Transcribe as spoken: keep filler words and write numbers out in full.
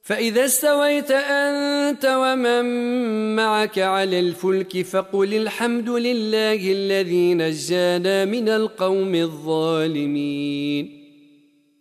فإذا استويت أنت ومن معك على الفلك فقل الحمد لله الذي نجانا من القوم الظالمين